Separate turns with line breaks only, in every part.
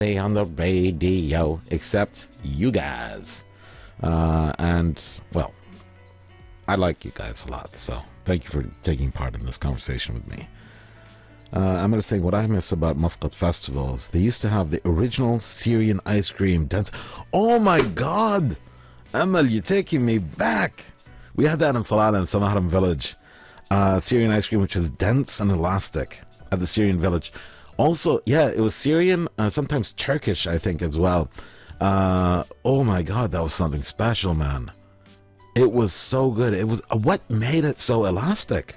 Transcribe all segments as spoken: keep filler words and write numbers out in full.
on the radio, except you guys. Uh, and, well, I like you guys a lot, so thank you for taking part in this conversation with me. Uh, I'm going to say what I miss about Muscat festivals. They used to have the original Syrian ice cream dance. Oh my God! Amal, you're taking me back. We had that in Salalah in Samaram village. Uh, Syrian ice cream, which was dense and elastic at the Syrian village. Also, yeah, it was Syrian, uh, sometimes Turkish, I think, as well. Uh, oh my God, that was something special, man. It was so good. It was uh, what made it so elastic?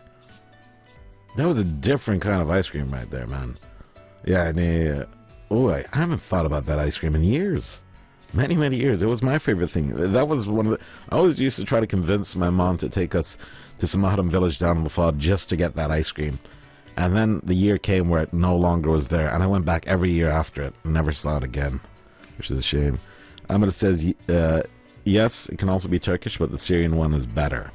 That was a different kind of ice cream right there, man. Yeah, and, uh, oh, I, I haven't thought about that ice cream in years. Many, many years. It was my favorite thing. That was one of the... I always used to try to convince my mom to take us to Samaram village down in Lafad just to get that ice cream. And then the year came where it no longer was there, and I went back every year after it and never saw it again, which is a shame. Ahmed says, uh, yes, it can also be Turkish, but the Syrian one is better.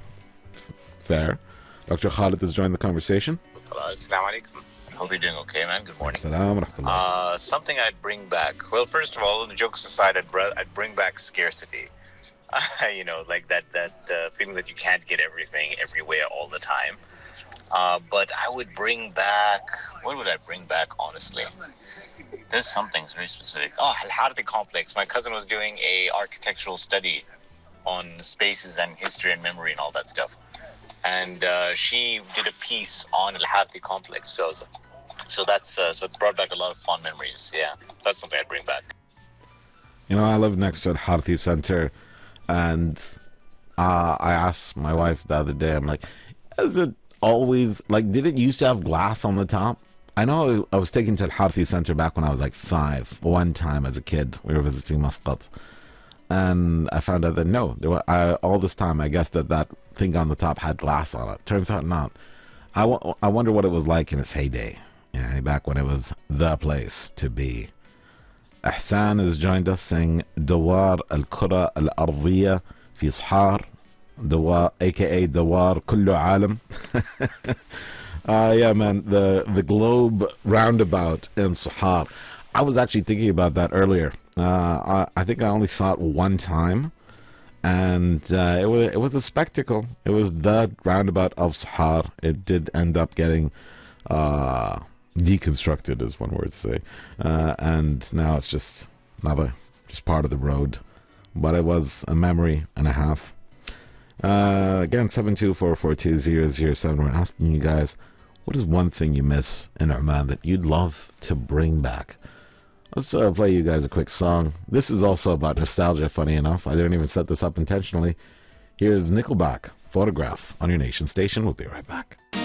Fair. Doctor Khalid has joined the conversation.
Hello, assalamu alaikum. Hope you're doing okay, man. Good morning.
Assalamu
uh, something I'd bring back. Well, first of all, jokes aside, I'd, I'd bring back scarcity. Uh, you know, like that, that uh, feeling that you can't get everything everywhere all the time. Uh, but I would bring back, what would I bring back, honestly? There's something very specific. Oh, Al-Harthi complex. My cousin was doing a architectural study on spaces and history and memory and all that stuff. And uh, she did a piece on Al-Harthi complex. So, so that's uh, so it brought back a lot of fond memories. Yeah, that's something I'd bring back.
You know, I live next to Al-Harthi Center, and uh, I asked my wife the other day, I'm like, is it always, like, did it used to have glass on the top? I know I was taken to the Harthi Center back when I was like five, one time as a kid. We were visiting Muscat. And I found out that no, there were, I, all this time I guessed that that thing on the top had glass on it. Turns out not. I, w- I wonder what it was like in its heyday. Yeah, back when it was the place to be. Ahsan has joined us saying, Dawar al-Qura al-Ardiyya fi Sahar. Dawar, aka Dawar Kullu Alam. uh, yeah, man, the, the globe roundabout in Sahar. I was actually thinking about that earlier. Uh, I, I think I only saw it one time, and uh, it was it was a spectacle. It was the roundabout of Sahar. It did end up getting uh, deconstructed, is one word to say, uh, and now it's just another just part of the road. But it was a memory and a half. Uh, again, seven two four four two zero zero seven. We're asking you guys, what is one thing you miss in Oman that you'd love to bring back? Let's uh, play you guys a quick song. This is also about nostalgia, funny enough. I didn't even set this up intentionally. Here's Nickelback, Photograph, on your nation station. We'll be right back.